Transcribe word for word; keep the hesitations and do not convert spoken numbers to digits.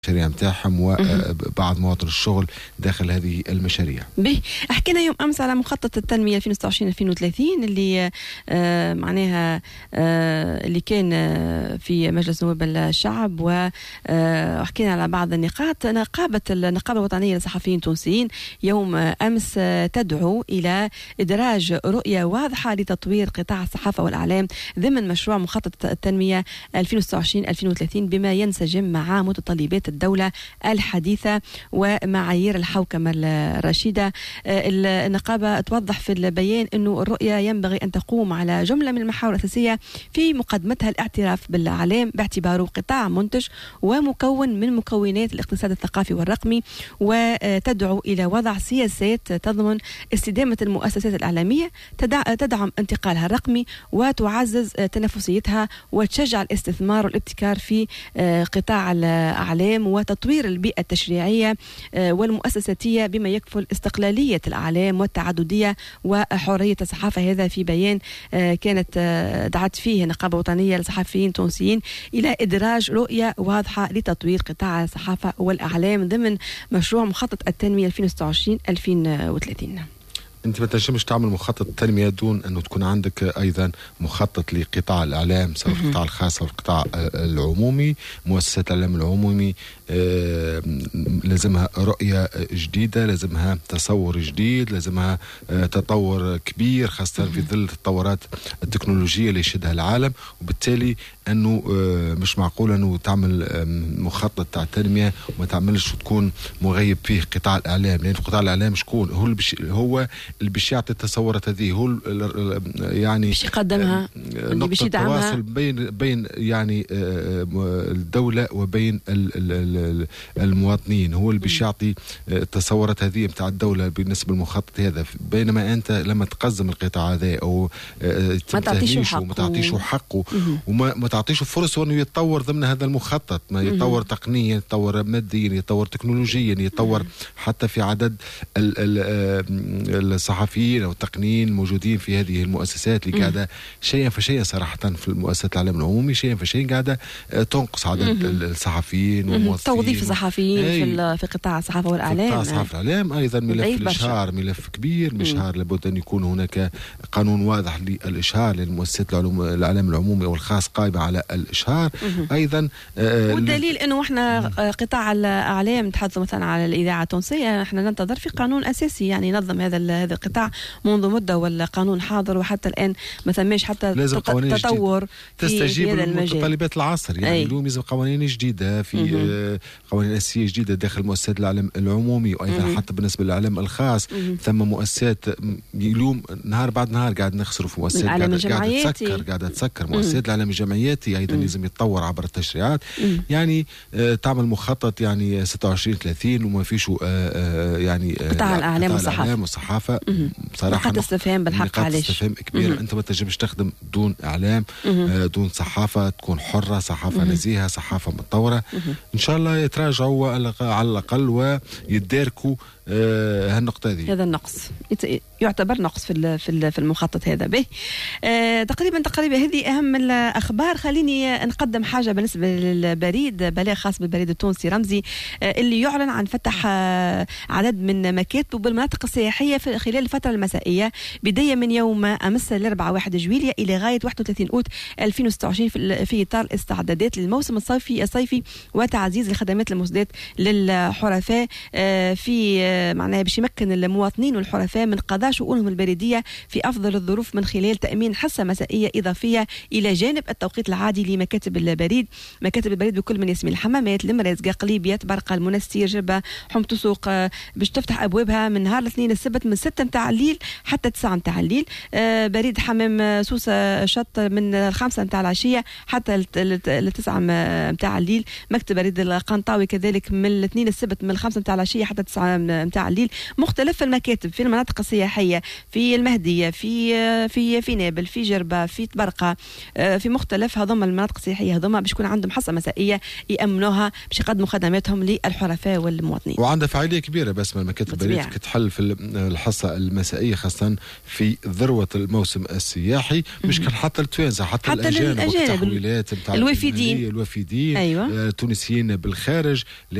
المشاريع متاعهم وبعض مواطن الشغل داخل هذه المشاريع. به حكينا يوم أمس على مخطط التنمية ألفين وستة وعشرين ألفين وثلاثين اللي آه معناها آه اللي كان آه في مجلس نواب الشعب، وحكينا على بعض النقاط. نقابة النقابة الوطنية للصحفيين التونسيين يوم أمس آه تدعو إلى إدراج رؤية واضحة لتطوير قطاع الصحافة والإعلام ضمن مشروع مخطط التنمية ألفين وستة وعشرين ألفين وثلاثين بما ينسجم مع متطلبات الدولة الحديثة ومعايير الحوكمة الرشيدة. النقابة توضح في البيان أنه الرؤية ينبغي أن تقوم على جملة من المحاور الأساسية في مقدمتها الاعتراف بالإعلام باعتباره قطاع منتج ومكون من مكونات الاقتصاد الثقافي والرقمي، وتدعو إلى وضع سياسات تضمن استدامة المؤسسات الإعلامية تدعم انتقالها الرقمي وتعزز تنافسيتها وتشجع الاستثمار والابتكار في قطاع الأعلام وتطوير البيئة التشريعية والمؤسساتية بما يكفل استقلالية الأعلام والتعددية وحرية الصحافة. هذا في بيان كانت دعت فيه النقابة الوطنية للصحفيين التونسيين إلى إدراج رؤية واضحة لتطوير قطاع الصحافة والأعلام ضمن مشروع مخطط التنمية ألفين وستة وعشرين ألفين وثلاثين. انت ما تنجمش تعمل مخطط تنمية دون انه تكون عندك ايضا مخطط لقطاع الاعلام، سواء القطاع الخاص او القطاع العمومي. مؤسسات الاعلام العمومي آه لازمها رؤية جديدة، لازمها تصور جديد، لازمها آه تطور كبير خاصة في ظل التطورات التكنولوجية اللي يشهدها العالم. وبالتالي انه آه مش معقول انه تعمل آه مخطط تاع التنمية وما تعملش وتكون مغيب فيه قطاع الاعلام، لان يعني قطاع الاعلام شكون هو اللي هو اللي باش يعطي التصورات هذه، هو يعني باش يقدمها، اللي باش يدعمها، التواصل بين بين يعني الدولة وبين المواطنين، هو اللي باش يعطي التصورات هذه بتاع الدولة بالنسبة للمخطط هذا. بينما انت لما تقزم القطاع هذا او ما تعطيشه حقه وما تعطيشه حقه وما ما تعطيشه فرصة انه يتطور ضمن هذا المخطط، ما يتطور تقنيا، يتطور ماديا، يتطور تكنولوجيا، يتطور حتى في عدد ال ال الصحفيين او التقنيين الموجودين في هذه المؤسسات اللي قاعده شيئا فشيئا صراحه في المؤسسات الاعلام العمومي شيئا فشيئا قاعده تنقص عدد الصحفيين والموظفين. توظيف الصحفيين في في قطاع الصحافه والاعلام. قطاع الصحافه والاعلام ايضا ملف الاشهار ملف كبير. الاشهار لابد ان يكون هناك قانون واضح للاشهار للمؤسسات الاعلام العمومي والخاص قائمه على الاشهار. ايضا آه والدليل انه احنا قطاع الاعلام نتحدث مثلا على الاذاعه التونسيه، احنا ننتظر في قانون اساسي يعني ينظم هذا هذا القطاع منذ مده، والقانون حاضر وحتى الان ما ثماش حتى تطور تستجيب لمتطلبات العصر. يعني اليوم لازم قوانين جديده في آه قوانين اساسيه جديده داخل مؤسسات الاعلام العمومي وايضا مم. حتى بالنسبه للاعلام الخاص. مم. ثم مؤسسات اليوم نهار بعد نهار قاعد نخسروا في مؤسسات قاعده قاعده تسكر قاعده تسكر مؤسسات الاعلام الجمعياتي ايضا مم. لازم يتطور عبر التشريعات. مم. يعني آه تعمل مخطط يعني ستة وعشرين ثلاثين وما فيش آه آه يعني آه قطاع الاعلام والصحافه والصحافه بصراحه نقاط استفهام بالحق علاش استفهام كبير. انت ما تنجمش تخدم دون اعلام آه دون صحافه تكون حره، صحافه نزيهه، صحافه متطوره. ان شاء الله يتراجعوا على الاقل ويتداركوا آه هالنقطه هذه. هذا النقص يعتبر نقص في في المخطط هذا. به آه تقريبا تقريبا هذه اهم الاخبار. خليني نقدم حاجه بالنسبه للبريد، بلاغ خاص بالبريد التونسي رمزي آه اللي يعلن عن فتح آه عدد من مكاتبه بالمناطق السياحيه في خلال الفتره المسائيه بدايه من يوم امس الاربعاء واحد جويلية الى غايه واحد وثلاثين اوت ألفين وستة وعشرين في, في اطار استعدادات للموسم الصيفي الصيفي وتعزيز الخدمات المسدات للحرفاء آه في آه معناها باش يمكن المواطنين والحرفاء من قضاء شؤونهم البريديه في افضل الظروف من خلال تامين حصه مسائيه اضافيه الى جانب التوقيت العادي لمكاتب البريد. مكاتب البريد بكل من يسمي الحمامات، المرازقه، قليبيه، برقه، المنستير، جربه، حمص السوق باش تفتح ابوابها من نهار الاثنين السبت من ستة متاع الليل حتى تسعة متاع الليل. آه بريد حمام سوسه شط من الخمسة متاع العشيه حتى التسعة متاع الليل. مكتب بريد القنطاوي كذلك من الاثنين السبت من الخمسة متاع العشيه حتى تسعة متاع الليل. مختلف المكاتب في المناطق السياحيه السياحيه في المهديه، في في في نابل، في جربه، في تبرقه، في مختلف هذوما المناطق السياحيه هذوما باش يكون عندهم حصه مسائيه يامنوها باش يقدموا خدماتهم للحرفاء والمواطنين. وعندها فعاليه كبيره بس من المكاتب البريد تحل في الحصه المسائيه خاصه في ذروه الموسم السياحي، مش كان حتى التوانسه حتى, حتى الأجانب, الأجانب والتحويلات نتاع الوافدين الوافدين أيوة. التونسيين بالخارج.